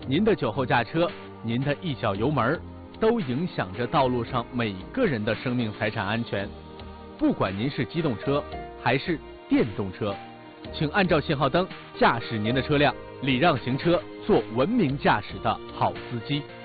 您的酒后驾车，您的一脚油门，都影响着道路上每个人的生命财产安全。不管您是机动车还是电动车，请按照信号灯驾驶您的车辆，礼让行车，做文明驾驶的好司机。